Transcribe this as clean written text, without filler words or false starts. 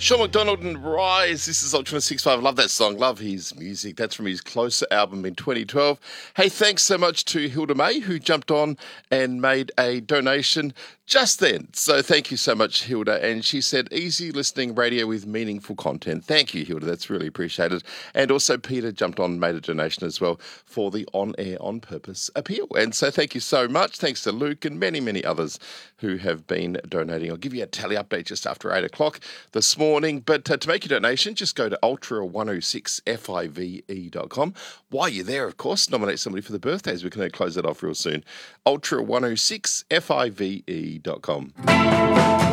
Sean McDonald and Rise. This is Ultra 65. I love that song. Love his music. That's from his Closer album in 2012. Hey, thanks so much to Hilda May, who jumped on and made a donation just then. So thank you so much, Hilda. And she said, easy listening radio with meaningful content. Thank you, Hilda. That's really appreciated. And also Peter jumped on and made a donation as well for the On Air On Purpose appeal. And so thank you so much. Thanks to Luke and many, many others who have been donating. I'll give you a tally update just after 8 o'clock this morning. But to make your donation, just go to ultra106five.com. While you're there, of course, nominate somebody for the birthdays. We're going to close that off real soon. Ultra106five.com.